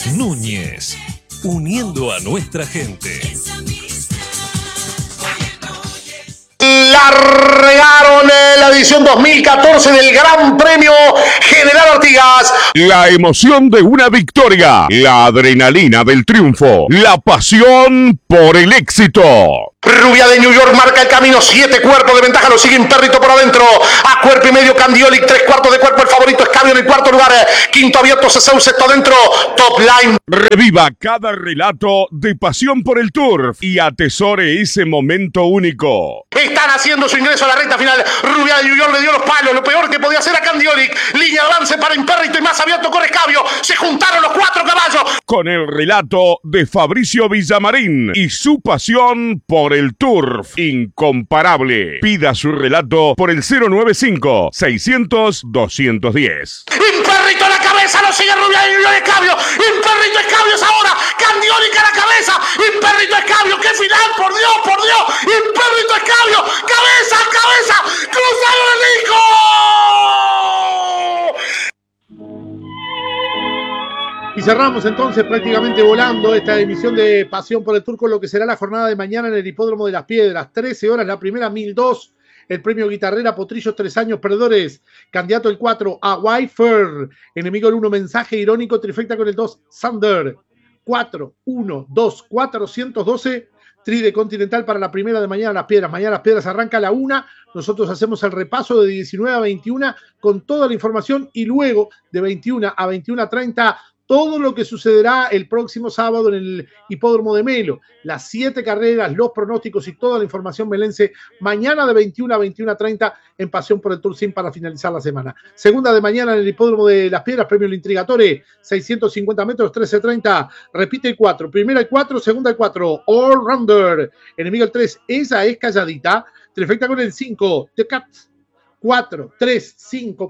Núñez, uniendo a nuestra gente. Largaron la edición 2014 del Gran Premio General Artigas. La emoción de una victoria, la adrenalina del triunfo, la pasión por el éxito. Rubia de New York marca el camino, 7 cuerpos de ventaja, lo sigue Imperrito por adentro, a cuerpo y medio Candiolic, 3 cuartos de cuerpo, el favorito Escabio en el cuarto lugar, quinto abierto Ceseu, sexto adentro, Top Line. Reviva cada relato de pasión por el turf y atesore ese momento único. Están haciendo su ingreso a la recta final, Rubia de New York le dio los palos, lo peor que podía hacer a Candiolic, línea de avance para Imperrito y más abierto con Escabio, se juntaron los 4 caballos. Con el relato de Fabricio Villamarín y su pasión por el turf incomparable. Pida su relato por el 095-600-210. Imperrito a la cabeza, lo sigue Rubia de New York, Escabio, Imperrito Escabio es ahora, Candiolic a la cabeza, Imperrito Escabio, qué final, por Dios, Imperrito Escabio, cabeza, cruzado el disco. Y cerramos entonces prácticamente volando esta emisión de Pasión por el Turco, lo que será la jornada de mañana en el Hipódromo de las Piedras. 13 horas, la primera 1002, el premio Guitarrera, Potrillos 3 años, perdedores. Candidato el 4, Hawaii Fair. Enemigo el 1, Mensaje Irónico, trifecta con el 2, Thunder. 4, 1, 2, 412. Tride Continental para la primera de mañana Las Piedras. Mañana Las Piedras arranca a la 1. Nosotros hacemos el repaso de 19 a 21 con toda la información y luego de 21 a 21:30 todo lo que sucederá el próximo sábado en el Hipódromo de Melo. Las 7 carreras, los pronósticos y toda la información melense mañana de 21 a 21:30 en Pasión por el Tour Sim para finalizar la semana. Segunda de mañana en el Hipódromo de Las Piedras, premio El Intrigatore, 650 metros, 13:30. Repite el 4, primera el 4, segunda el 4, All Rounder. Enemigo el 3, esa es calladita. Trifecta con el 5, The Cat. 4, 3, 5,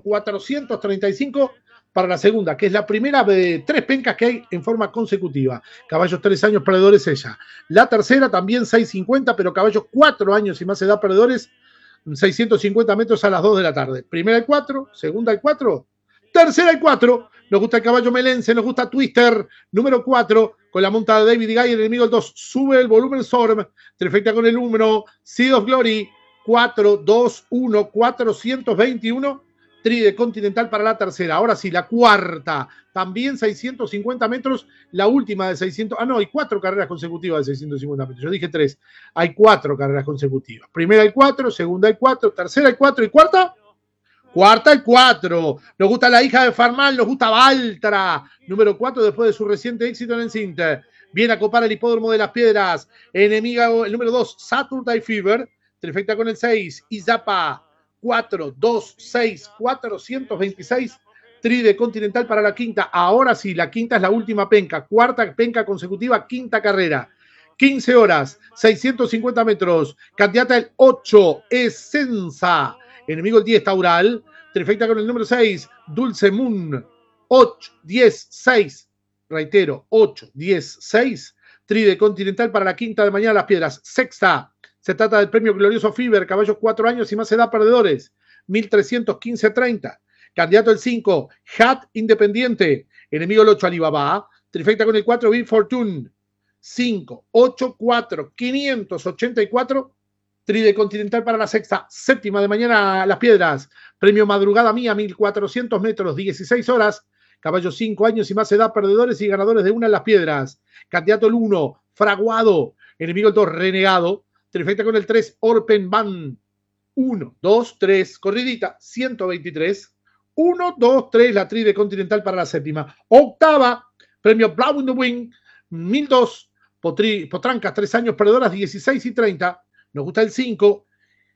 435. Para la segunda, que es la primera de 3 pencas que hay en forma consecutiva. Caballos 3 años perdedores ella. La tercera también 650, pero caballos 4 años y más edad perdedores, 650 metros a las 2 de la tarde. Primera el 4, segunda el 4, tercera el 4. Nos gusta el caballo melense, nos gusta Twister. Número 4, con la monta de David Guy, el enemigo el 2. Sube el volumen Storm. Trifecta con el 1, Seed of Glory. 4, 2, 1, 421. Tride Continental para la tercera. Ahora sí, la cuarta, también 650 metros, la última de 600, hay 4 carreras consecutivas de 650 metros, yo dije 3, hay 4 carreras consecutivas. Primera el 4, segunda el 4, tercera el 4 y cuarta el 4. Nos gusta la hija de Farmal, nos gusta Valtra, número 4 después de su reciente éxito en el Cinter. Viene a copar el Hipódromo de las Piedras, enemiga el número 2, Saturday Fever, trifecta con el 6, Izapa. 4, 2, 6, 426, Tride Continental para la quinta. Ahora sí, la quinta es la última penca. Cuarta penca consecutiva, quinta carrera. 15 horas, 650 metros. Candidata el 8, Essenza. Enemigo el 10, Taural. Trifecta con el número 6, Dulce Moon. 8, 10, 6. Reitero, 8, 10, 6. Tride Continental para la quinta de mañana Las Piedras. Sexta. Se trata del premio Glorioso Fever, caballos 4 años y más edad perdedores, 1315.30. Candidato el 5, Hat Independiente. Enemigo el 8, Alibaba. Trifecta con el 4, Big Fortune. 5, 8, 4, 584. Tride Continental para la sexta. Séptima de mañana Las Piedras. Premio Madrugada Mía, 1400 metros, 16 horas. Caballos 5 años y más edad perdedores y ganadores de una en Las Piedras. Candidato el 1, Fraguado. Enemigo el 2, Renegado. Trifecta con el 3, Orpen Van. 1, 2, 3, corridita, 123. 1, 2, 3, la Tride Continental para la séptima. Octava, premio Blau in the Wing, 1002. Potrancas, 3 años, perdedoras, 16 y 30. Nos gusta el 5.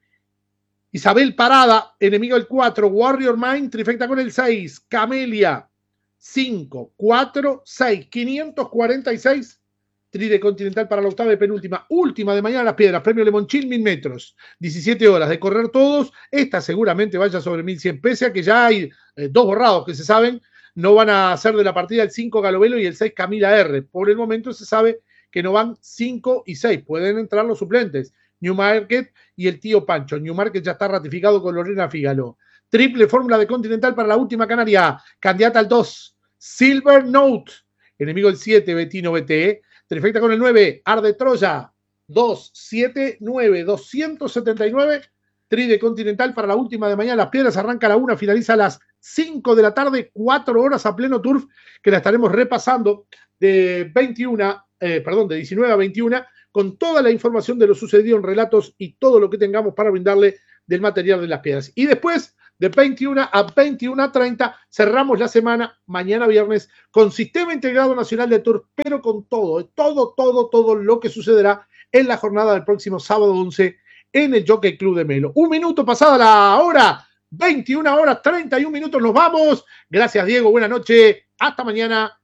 Isabel Parada, enemigo el 4, Warrior Mind, trifecta con el 6. Camelia, 5, 4, 6, 546. Tride Continental para la octava y penúltima. Última de mañana Las Piedras. Premio Lemonchil, 1000 metros. 17 horas de correr todos. Esta seguramente vaya sobre 1100. Pese a que ya hay 2 borrados que se saben. No van a ser de la partida el 5 Galovelo y el 6 Camila R. Por el momento se sabe que no van 5 y 6. Pueden entrar los suplentes. Newmarket y el tío Pancho. Newmarket ya está ratificado con Lorena Fígalo. Triple fórmula de Continental para la última canaria. Candidata al 2. Silver Note. enemigo el 7, Betino BTE. Trifecta con el 9, Arde Troya, 279, 279. Tride Continental para la última de mañana. Las Piedras arranca a la 1, finaliza a las 5 de la tarde, 4 horas a pleno turf, que la estaremos repasando de 19 a 21, con toda la información de lo sucedido en relatos y todo lo que tengamos para brindarle del material de Las Piedras. Y después, de 21 a 21:30, cerramos la semana, mañana viernes, con Sistema Integrado Nacional de Turf, pero con todo lo que sucederá en la jornada del próximo sábado 11 en el Jockey Club de Melo. 1 minuto pasada la hora, 21 horas 31 minutos, nos vamos. Gracias, Diego, buenas noches, hasta mañana.